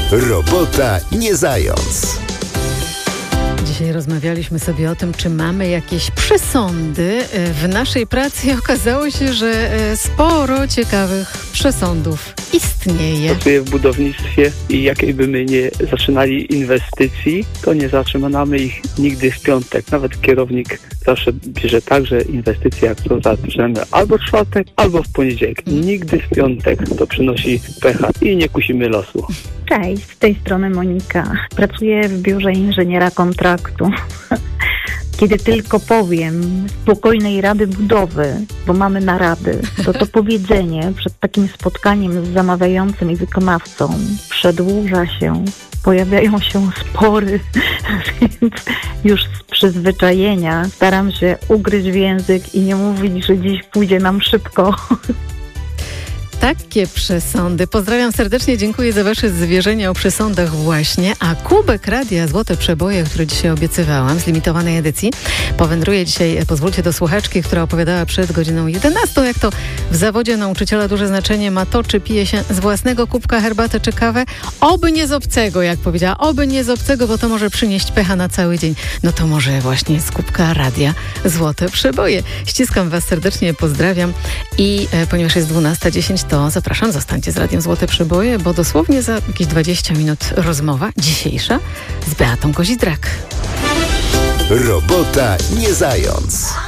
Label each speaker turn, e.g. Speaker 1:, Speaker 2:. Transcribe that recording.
Speaker 1: Robota nie zając.
Speaker 2: Dzisiaj rozmawialiśmy sobie o tym, czy mamy jakieś przesądy w naszej pracy i okazało się, że sporo ciekawych przesądów istnieje.
Speaker 3: Pracuję w budownictwie i jakiej by my nie zaczynali inwestycji, to nie zaczynamy ich nigdy w piątek. Nawet kierownik zawsze bierze tak, że inwestycje jak to zaczynamy albo w czwartek, albo w poniedziałek. Nigdy w piątek. To przynosi pecha i nie kusimy losu.
Speaker 4: Cześć, z tej strony Monika. Pracuję w biurze inżyniera kontraktu. Kiedy tylko powiem spokojnej rady budowy, bo mamy narady, to powiedzenie przed takim spotkaniem z zamawiającym i wykonawcą przedłuża się, pojawiają się spory, więc już z przyzwyczajenia staram się ugryźć w język i nie mówić, że dziś pójdzie nam szybko.
Speaker 2: Takie przesądy. Pozdrawiam serdecznie, dziękuję za wasze zwierzenia o przesądach właśnie. A kubek radia Złote Przeboje, który dzisiaj obiecywałam z limitowanej edycji, powędruje dzisiaj, pozwólcie, do słuchaczki, która opowiadała przed godziną 11, jak to w zawodzie nauczyciela duże znaczenie ma to, czy pije się z własnego kubka herbatę czy kawę. Oby nie z obcego, jak powiedziała. Oby nie z obcego, bo to może przynieść pecha na cały dzień. No to może właśnie z kubka radia Złote Przeboje. Ściskam was serdecznie, pozdrawiam i ponieważ jest 12:10, to zapraszam, zostańcie z Radiem Złote Przeboje, bo dosłownie za jakieś 20 minut rozmowa dzisiejsza z Beatą Kozidrak.
Speaker 1: Robota nie zając.